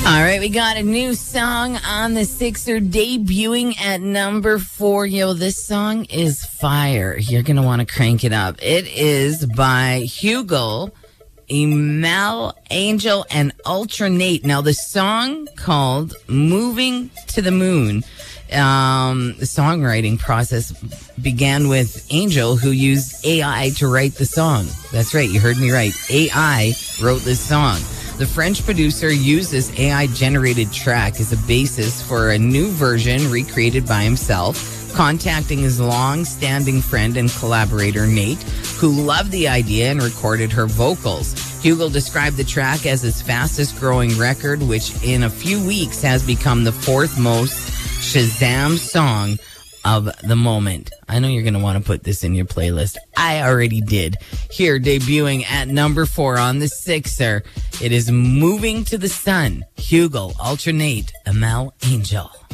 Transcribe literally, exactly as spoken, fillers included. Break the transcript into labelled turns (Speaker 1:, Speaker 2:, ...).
Speaker 1: All right, we got a new song on the Sixer debuting at number four. Yo, this song is fire. You're going to want to crank it up. It is by Hugo, Emel, Angel, and Ultranate. Now, the song called Moving to the Moon. Um, the songwriting process began with Angel, who used A I to write the song. That's right, you heard me right. A I wrote this song. The French producer used this A I-generated track as a basis for a new version recreated by himself, contacting his long-standing friend and collaborator, Nate, who loved the idea and recorded her vocals. Hugo described the track as his fastest-growing record, which in a few weeks has become the fourth most Shazam song of the moment. I know you're going to want to put this in your playlist. I already did. Here, debuting at number four on the Sixer, it is Moving to the Sun. Hugo, Ultranate, Emel, Angel.